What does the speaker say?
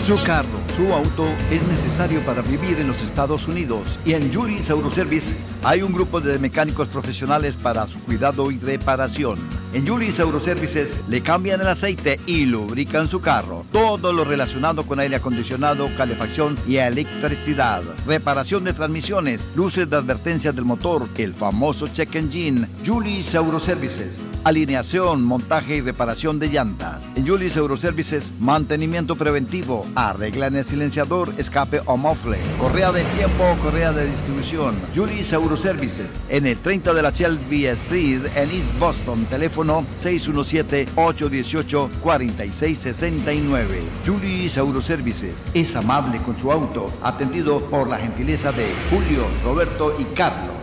Su carro, su auto es necesario para vivir en los Estados Unidos y en Julius Auto Service hay un grupo de mecánicos profesionales para su cuidado y reparación. En Julius Auto Services le cambian el aceite y lubrican su carro. Todo lo relacionado con aire acondicionado, calefacción y electricidad. Reparación de transmisiones, luces de advertencia del motor, el famoso check engine. Julius Auto Services. Alineación, montaje y reparación de llantas. En Julius Auto Services, mantenimiento preventivo. Arreglan el silenciador, escape o mofle. Correa de tiempo o correa de distribución. Julius Auto Services. En el 30 de la Shelby Street en East Boston. Teléfono 617-818-4669. Julius Auto Services. Es amable con su auto. Atendido por la gentileza de Julio, Roberto y Carlos.